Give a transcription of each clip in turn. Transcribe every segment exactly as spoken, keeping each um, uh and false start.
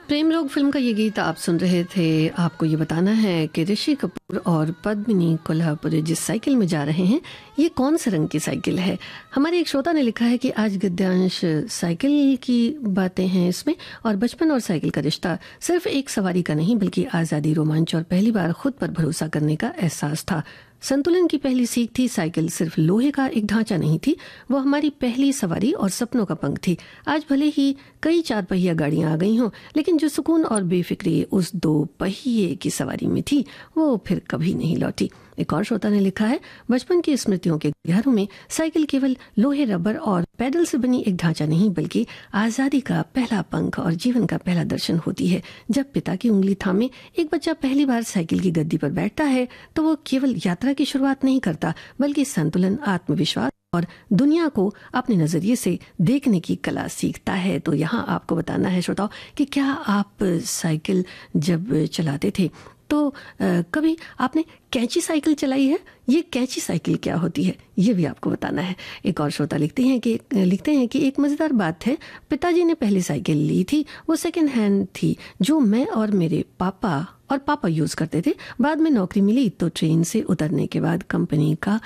प्रेम रोग फिल्म का ये गीत आप सुन रहे थे। आपको ये बताना है कि ऋषि कपूर और पद्मिनी कोल्हापुरी जिस साइकिल में जा रहे हैं, ये कौन से रंग की साइकिल है। हमारे एक श्रोता ने लिखा है कि आज गद्यांश साइकिल की बातें हैं इसमें, और बचपन और साइकिल का रिश्ता सिर्फ एक सवारी का नहीं बल्कि आज़ादी, रोमांच और पहली बार खुद पर भरोसा करने का एहसास था। संतुलन की पहली सीख थी। साइकिल सिर्फ लोहे का एक ढांचा नहीं थी, वो हमारी पहली सवारी और सपनों का पंख थी। आज भले ही कई चार पहिया गाड़ियां आ गई हों, लेकिन जो सुकून और बेफिक्री उस दो पहिए की सवारी में थी वो फिर कभी नहीं लौटी। एक और श्रोता ने लिखा है, बचपन की स्मृतियों के गलियारों में साइकिल केवल लोहे, रबर और पैडल से बनी एक ढांचा नहीं बल्कि आजादी का पहला पंख और जीवन का पहला दर्शन होती है। जब पिता की उंगली थामे एक बच्चा पहली बार साइकिल की गद्दी पर बैठता है तो वो केवल यात्रा की शुरुआत नहीं करता बल्कि संतुलन, आत्मविश्वास और दुनिया को अपने नजरिए से देखने की कला सीखता है। तो यहाँ आपको बताना है श्रोताओ कि क्या आप साइकिल जब चलाते थे तो आ, कभी आपने कैंची साइकिल चलाई है? ये कैंची साइकिल क्या होती है ये भी आपको बताना है। एक और श्रोता लिखते हैं कि लिखते हैं कि एक मजेदार बात है, पिताजी ने पहली साइकिल ली थी, वो सेकंड हैंड थी जो मैं और मेरे पापा और पापा यूज करते थे। बाद में नौकरी मिली तो ट्रेन से उतरने के बाद कंपनी का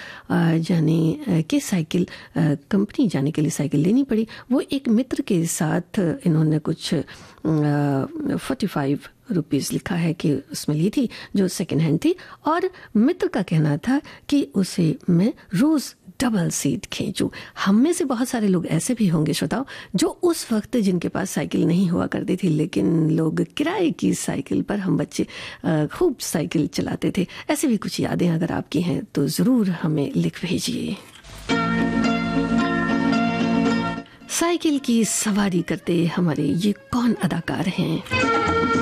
जाने के साइकिल कंपनी जाने के लिए साइकिल लेनी पड़ी। वो एक मित्र के साथ इन्होंने कुछ फोर्टी फाइव रुपीज लिखा है कि उसमें ली थी जो सेकंड हैंड थी, और मित्र का कहना था कि उसे मैं रोज डबल सीट खींचूं। हम में से बहुत सारे लोग ऐसे भी होंगे श्रोताओ जो उस वक्त जिनके पास साइकिल नहीं हुआ करती थी, लेकिन लोग किराए की साइकिल पर, हम बच्चे खूब साइकिल चलाते थे। ऐसे भी कुछ यादें अगर आपकी हैं तो जरूर हमें लिख भेजिए। साइकिल की सवारी करते हमारे ये कौन अदाकार हैं?